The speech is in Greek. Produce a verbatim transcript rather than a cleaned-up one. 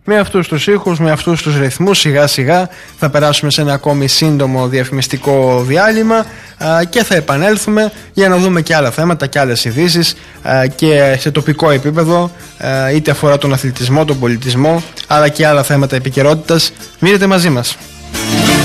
Με αυτούς τους ήχους, με αυτούς τους ρυθμούς, σιγά σιγά θα περάσουμε σε ένα ακόμη σύντομο διαφημιστικό διάλειμμα α, και θα επανέλθουμε για να δούμε και άλλα θέματα και άλλες ειδήσεις α, και σε τοπικό επίπεδο, α, είτε αφορά τον αθλητισμό, τον πολιτισμό, αλλά και άλλα θέματα επικαιρότητας. Μείνετε μαζί μας.